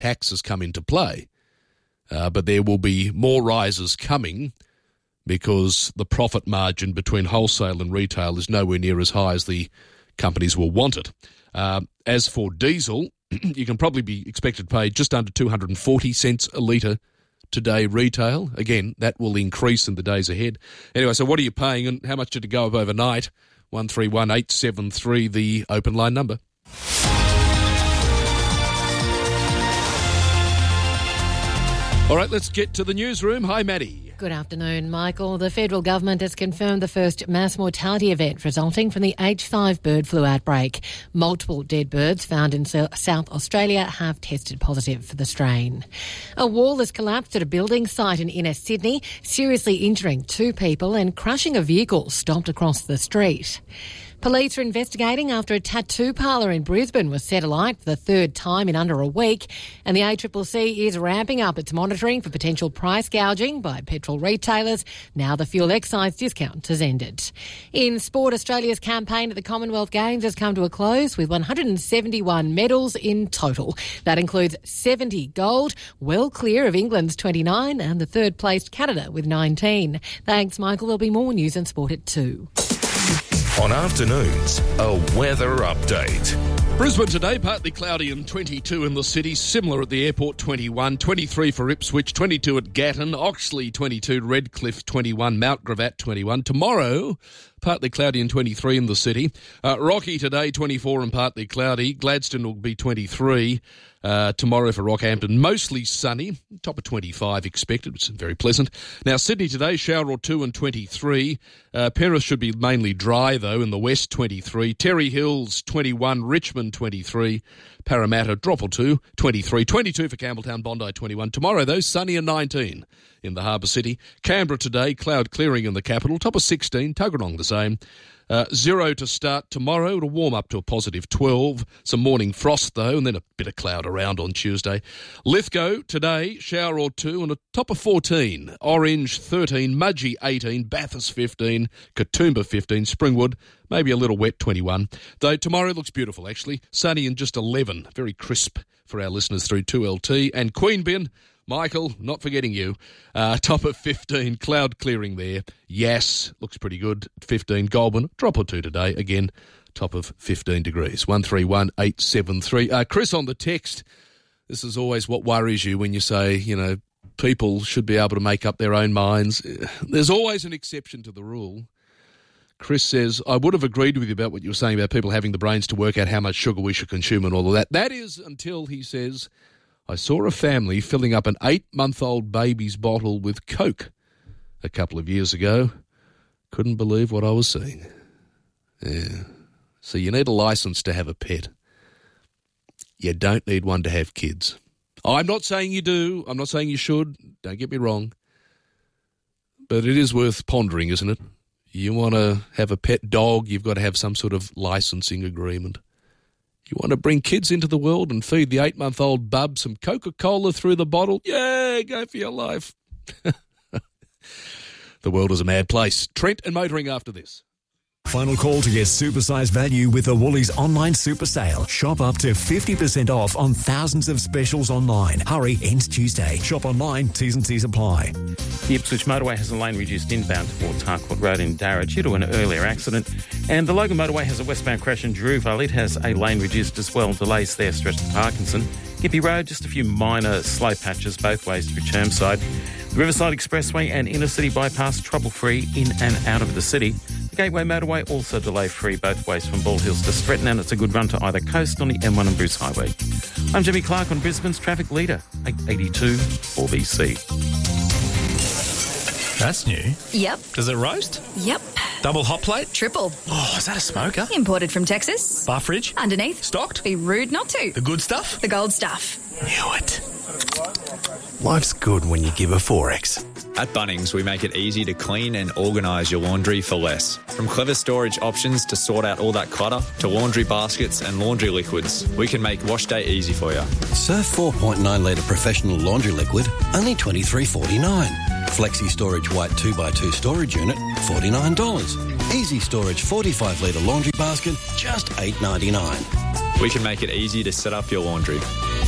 HACS has come into play. But there will be more rises coming because the profit margin between wholesale and retail is nowhere near as high as the companies will want it. As for diesel, you can probably be expected to pay just under 240 cents a litre today retail. Again, that will increase in the days ahead. Anyway, so what are you paying and how much did it go up overnight? 131873, the open line number. All right, let's get to the newsroom. Hi, Maddie. Good afternoon, Michael. The federal government has confirmed the first mass mortality event resulting from the H5 bird flu outbreak. Multiple dead birds found in South Australia have tested positive for the strain. A wall has collapsed at a building site in inner Sydney, seriously injuring 2 people and crushing a vehicle stopped across the street. Police are investigating after a tattoo parlour in Brisbane was set alight for the 3rd time in under a week, and the ACCC is ramping up its monitoring for potential price gouging by petrol retailers now the fuel excise discount has ended. In sport, Australia's campaign at the Commonwealth Games has come to a close with 171 medals in total. That includes 70 gold, well clear of England's 29 and the third-placed Canada with 19. Thanks, Michael. There'll be more news and sport at 2. On afternoons, a weather update. Brisbane today, partly cloudy and 22 in the city, similar at the airport 21, 23 for Ipswich, 22 at Gatton, Oxley 22, Redcliffe 21, Mount Gravatt 21. Tomorrow, partly cloudy and 23 in the city. Rocky today 24 and partly cloudy. Gladstone will be 23. Tomorrow for Rockhampton, mostly sunny, top of 25 expected, which is very pleasant. Now, Sydney today, shower or 2 and 23. Penrith should be mainly dry, though, in the west, 23. Terry Hills, 21. Richmond, 23. Parramatta, drop or 2, 23. 22 for Campbelltown, Bondi, 21. Tomorrow, though, sunny and 19 in the Harbour City. Canberra today, cloud clearing in the capital, top of 16. Tuggeranong the same. 0 to start tomorrow. It'll warm up to a positive 12. Some morning frost, though, and then a bit of cloud around on Tuesday. Lithgow today, shower or 2, and a top of 14. Orange 13, Mudgee 18, Bathurst 15, Katoomba 15, Springwood maybe a little wet 21. Though tomorrow looks beautiful, actually. Sunny and just 11. Very crisp for our listeners through 2LT. And Queanbeyan, Michael, not forgetting you, top of 15, cloud clearing there. Yass, looks pretty good, 15. Goulburn, drop or 2 today, again, top of 15 degrees. 131873. Chris on the text, this is always what worries you when you say, you know, people should be able to make up their own minds. There's always an exception to the rule. Chris says, I would have agreed with you about what you were saying about people having the brains to work out how much sugar we should consume and all of that. That is until, he says, I saw a family filling up an 8-month-old baby's bottle with Coke a couple of years ago. Couldn't believe what I was seeing. Yeah. So you need a licence to have a pet. You don't need one to have kids. I'm not saying you do. I'm not saying you should. Don't get me wrong. But it is worth pondering, isn't it? You want to have a pet dog, you've got to have some sort of licensing agreement. You want to bring kids into the world and feed the 8-month-old bub some Coca-Cola through the bottle? Yeah, go for your life. The world is a mad place. Trent and motoring after this. Final call to get supersized value with the Woolies online super sale. Shop up to 50% off on thousands of specials online. Hurry, ends Tuesday. Shop online, T's and C's apply. The Ipswich Motorway has a lane reduced inbound towards Harcourt Road in Darra due to an earlier accident. And the Logan Motorway has a westbound crash in Drewvale. It has a lane reduced as well. Delays there stretch to Parkinson. Gippy Road, just a few minor slow patches both ways through Chermside. The Riverside Expressway and Inner City Bypass trouble-free in and out of the city. The Gateway Motorway also delay-free both ways from Bald Hills to Stretton, and it's a good run to either coast on the M1 and Bruce Highway. I'm Jimmy Clark on Brisbane's Traffic Leader, 882 4BC. That's new. Yep. Does it roast? Yep. Double hot plate? Triple. Oh, is that a smoker? Imported from Texas. Bar fridge? Underneath. Stocked? Be rude not to. The good stuff? The gold stuff. Knew it. Life's good when you give a 4X. At Bunnings, we make it easy to clean and organise your laundry for less. From clever storage options to sort out all that clutter, to laundry baskets and laundry liquids, we can make wash day easy for you. Surf 4.9 litre professional laundry liquid, only $23.49. Flexi Storage White 2x2 storage unit, $49. Easy Storage 45 litre laundry basket, just $8.99. We can make it easy to set up your laundry.